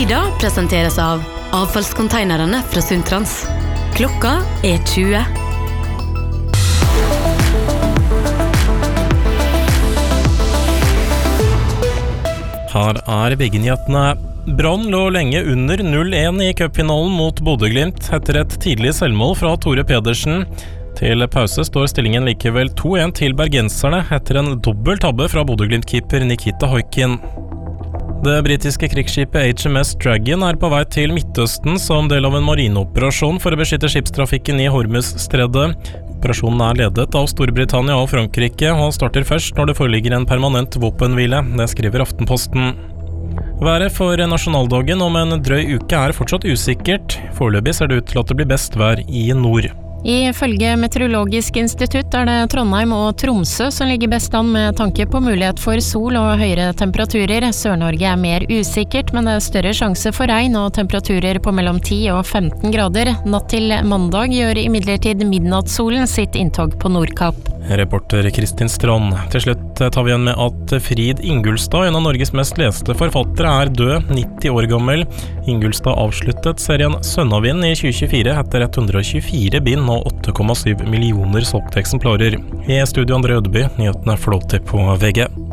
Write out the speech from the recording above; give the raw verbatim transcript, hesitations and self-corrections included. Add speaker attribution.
Speaker 1: Tida presenteres av avfallskonteinerne fra Sundtrans. Klokka er tjue.
Speaker 2: Her er VG-nyhetene. Brann lå lenge under null en i cupfinalen mot Bodø/Glimt etter et tidlig selvmål fra Tore Pedersen. Til pause står stillingen likevel to en til bergenserne etter en dobbel tabbe fra Bodø/Glimt-keeper Nikita Hoikin. Det britiske krigsskipet H M S Dragon er på vei til Midtøsten som del av en marineoperasjon for å beskytte skipstrafikken i Hormuz-streddet. Operasjonen er ledet av Storbritannia og Frankrike og starter først når det foreligger en permanent våpenhvile. Det skriver Aftenposten. Været for nasjonaldagen om en drøy uke er fortsatt usikkert. Foreløpig ser det ut til at det blir best vær i nord.
Speaker 3: Ifølge Meteorologisk institutt er det Trondheim og Tromsø som ligger best an med tanke på mulighet for sol og høyere temperaturer. Sør-Norge er mer usikkert, men det er større sjanse for regn og temperaturer på mellom ti og femten grader. Natt til mandag gjør imidlertid midnattssolen sitt inntog på Nordkapp.
Speaker 2: Reporter Kristin Strand. Til slutt tar vi igjen med at Frid Ingulstad, en av Norges mest leste forfattere, er død, nitti år gammel. Ingulstad avsluttet serien Sønnavind i tjue tjuefire etter ett hundre og tjuefire bind og åtte komma syv millioner solgte eksemplarer. I studio André Ødeby, nyhetene flåter på V G.